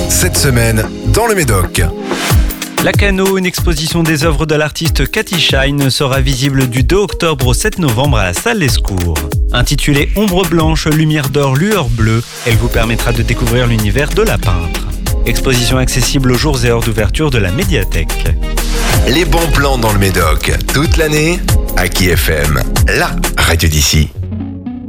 Cette semaine, dans le Médoc. Lacanau, une exposition des œuvres de l'artiste Cathy Shine, sera visible du 2 octobre au 7 novembre à la salle Lescours. Intitulée Ombre blanche, lumière d'or, lueur bleue, elle vous permettra de découvrir l'univers de la peintre. Exposition accessible aux jours et heures d'ouverture de la médiathèque. Les bons plans dans le Médoc, toute l'année, Aki FM, la radio d'ici.